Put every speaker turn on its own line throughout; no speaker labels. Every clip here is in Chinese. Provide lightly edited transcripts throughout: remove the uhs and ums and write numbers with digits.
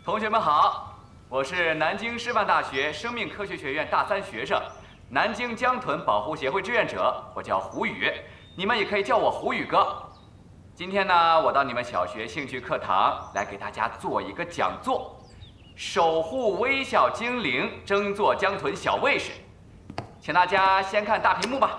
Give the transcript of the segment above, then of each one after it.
同学们好，我是南京师范大学生命科学学院大3学生，南京江豚保护协会志愿者，我叫胡宇，你们也可以叫我胡宇哥。今天呢，我到你们小学兴趣课堂来给大家做一个讲座，守护微笑精灵，争做江豚小卫士。请大家先看大屏幕吧。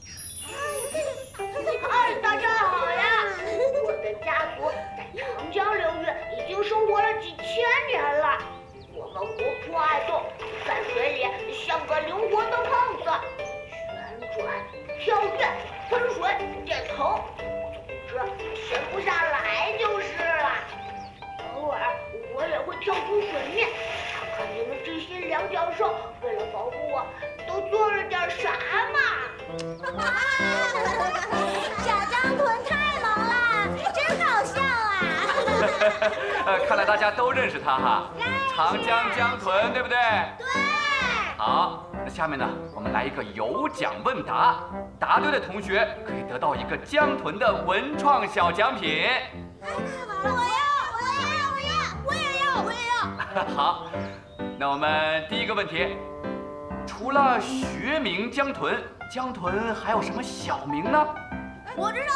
大家好呀！我的家族在长江流域已经生活了几千年了。我们活泼爱动，在水里像个灵活的胖子，旋转、跳跃、喷水、点头，总之闲不下来就是了。偶尔我也会跳出水面，看看你们这些两脚兽为了保护我都做了点啥嘛。
小江豚太萌了，真好笑啊！
看来大家都认识他哈，长江江豚，对不对？
对。
好，那下面呢，我们来一个有奖问答，答对的同学可以得到一个江豚的文创小奖品。
我也要！
好，那我们第一个问题，除了学名江豚，江豚还有什么小名呢？
我知道，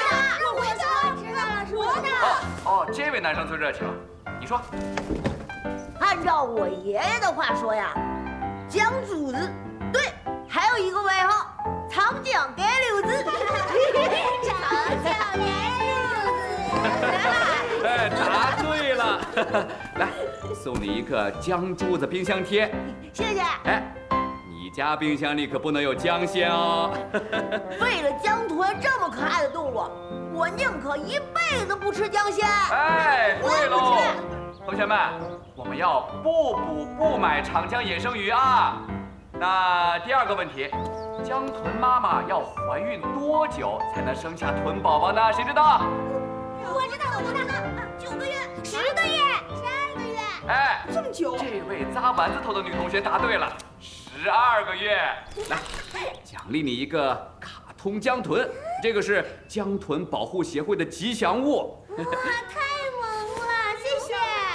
哦，这位男生最热情了，你说。
按照我爷爷的话说呀，江主子，对，还有一个外号，长江街溜子。
长江街溜子。
哎，答对了。来，送你一个江珠子冰箱贴。
谢谢。
哎，你家冰箱里可不能有江鲜哦。
为了江豚这么可爱的动物，我宁可一辈子不吃江鲜。
哎，对喽，同学们，我们要不捕不买长江野生鱼啊。那第二个问题，江豚妈妈要怀孕多久才能生下豚宝宝呢？谁知道？
我知道，9个月、10个月、12个月。
哎，
这么久？
这位扎丸子头的女同学答对了，12个月。来，奖励你一个卡通江豚，这个是江豚保护协会的吉祥物。
哇，太萌了，谢谢。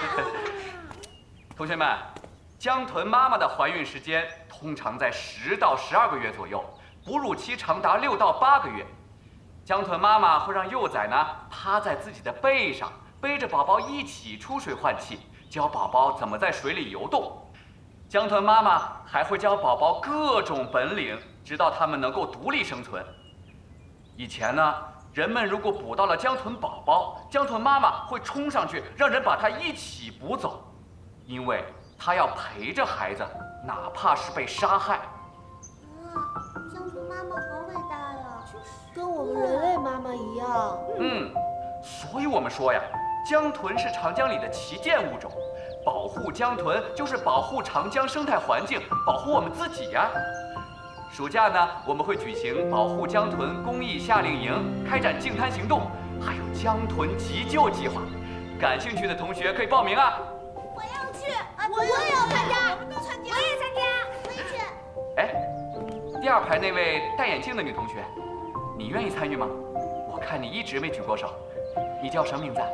同学们，江豚妈妈的怀孕时间通常在10到12个月左右，哺乳期长达6到8个月。江豚妈妈会让幼崽呢趴在自己的背上，背着宝宝一起出水换气，教宝宝怎么在水里游动。江豚妈妈还会教宝宝各种本领，直到他们能够独立生存。以前呢，人们如果捕到了江豚宝宝，江豚妈妈会冲上去让人把它一起捕走，因为她要陪着孩子，哪怕是被杀害。
江豚妈妈好伟大呀！
跟我们人类妈妈一样。
所以我们说呀，江豚是长江里的旗舰物种，保护江豚就是保护长江生态环境，保护我们自己呀。暑假呢，我们会举行保护江豚公益夏令营，开展净滩行动，还有江豚急救计划。感兴趣的同学可以报名啊。
我要去，
我也要参加，
我们都参加，我也参加，我也去。
哎，第2排那位戴眼镜的女同学，你愿意参与吗？我看你一直没举过手。你叫什么名字？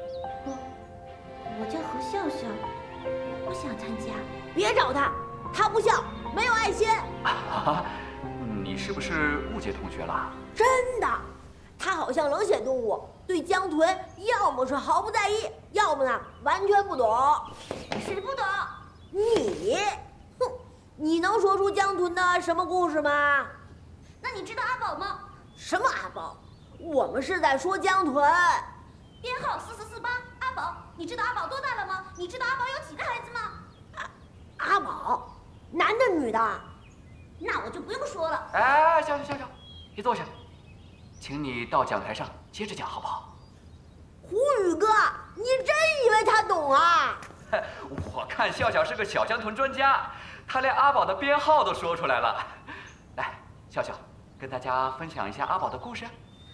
我叫何笑笑，我想参加。
别找他，他不孝，没有爱心。
你是不是误解同学了？
真的，他好像冷血动物，对江豚要么是毫不在意，要么呢完全不懂。
谁不懂？
你，哼，你能说出江豚的什么故事吗？
那你知道阿宝吗？
什么阿宝？我们是在说江豚。
编号4448，阿宝。你知道阿宝多大了吗？你知道阿宝有几个孩子吗？
阿宝，男的女的？
那我就不用说了。
哎，笑，别坐下，请你到讲台上接着讲好不好？
胡宇哥，你真以为他懂啊？
我看笑笑是个小江豚专家，他连阿宝的编号都说出来了。来，笑笑，跟大家分享一下阿宝的故事。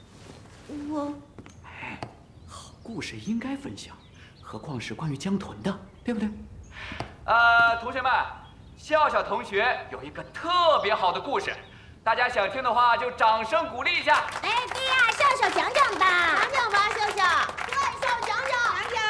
好故事应该分享，何况是关于江豚的，对不对？同学们，笑笑同学有一个特别好的故事，大家想听的话就掌声鼓励一下。
哎，对呀，笑笑讲讲吧，
讲讲吧。